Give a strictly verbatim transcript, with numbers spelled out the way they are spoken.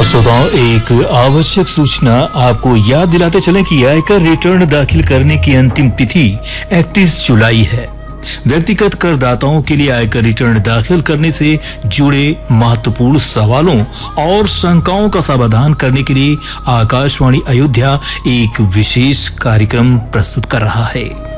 श्रोताओं, एक आवश्यक सूचना आपको याद दिलाते चलें कि आयकर रिटर्न दाखिल करने की अंतिम तिथि इकतीस जुलाई है। व्यक्तिगत करदाताओं के लिए आयकर रिटर्न दाखिल करने से जुड़े महत्वपूर्ण सवालों और शंकाओं का समाधान करने के लिए आकाशवाणी अयोध्या एक विशेष कार्यक्रम प्रस्तुत कर रहा है।